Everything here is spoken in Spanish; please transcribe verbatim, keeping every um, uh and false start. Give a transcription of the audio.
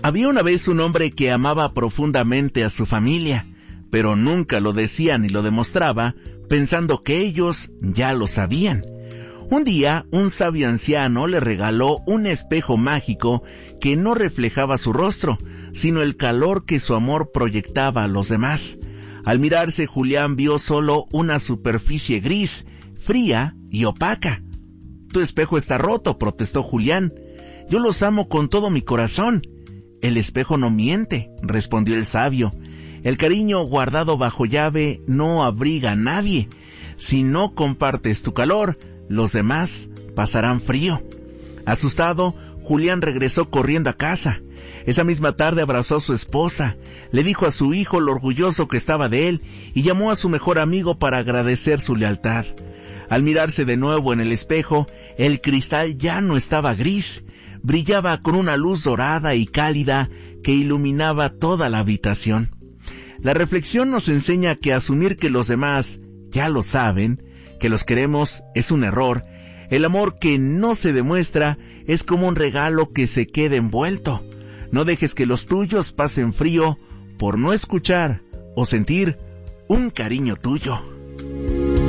Había una vez un hombre que amaba profundamente a su familia, pero nunca lo decía ni lo demostraba, pensando que ellos ya lo sabían. Un día, un sabio anciano le regaló un espejo mágico que no reflejaba su rostro, sino el calor que su amor proyectaba a los demás. Al mirarse, Julián vio solo una superficie gris, fría y opaca. «Tu espejo está roto», protestó Julián. «Yo los amo con todo mi corazón». «El espejo no miente», respondió el sabio. «El cariño guardado bajo llave no abriga a nadie. Si no compartes tu calor, los demás pasarán frío». Asustado, Julián regresó corriendo a casa. Esa misma tarde abrazó a su esposa, le dijo a su hijo lo orgulloso que estaba de él y llamó a su mejor amigo para agradecer su lealtad. Al mirarse de nuevo en el espejo, el cristal ya no estaba gris, brillaba con una luz dorada y cálida que iluminaba toda la habitación. La reflexión nos enseña que asumir que los demás ya lo saben, que los queremos, es un error. El amor que no se demuestra es como un regalo que se queda envuelto. No dejes que los tuyos pasen frío por no escuchar o sentir un cariño tuyo.